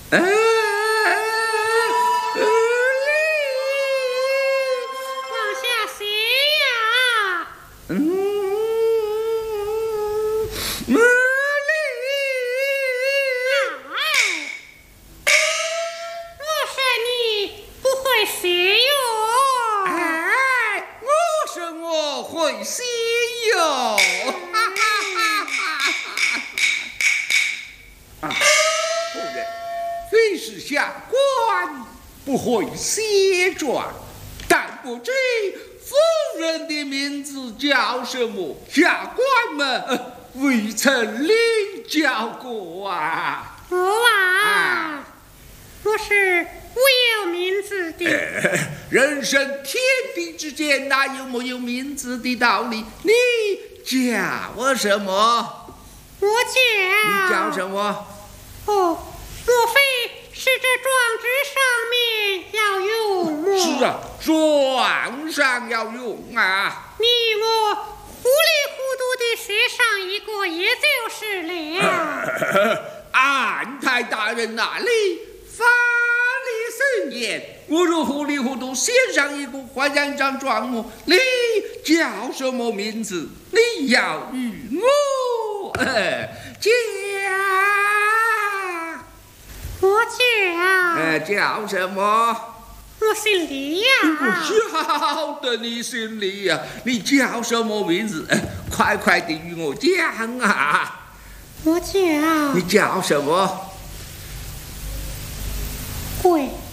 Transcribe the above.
往下写呀。我说你不会写哟。 我说我会写哟。夫人，虽是下官不会写状，但不知夫人的名字叫什么？下官们未曾领教过啊。 我是无有名字的。 人生天地之间，哪有没有名字的道理？你叫我什么？ 我叫。 你叫什么？ 莫非是这状纸上面要用？ 是啊，状上要用啊。 你我糊里糊涂的写上一个，也就是了。 安太大人那里法理森严，我若糊里糊涂写上一个，换上一张状目，你叫什么名字？你要与我叫。 我叫。 叫什么？ 我姓李呀。 我晓得你姓李呀，你叫什么名字？快快地与我讲啊！ 我叫。 你叫什么？ 贵。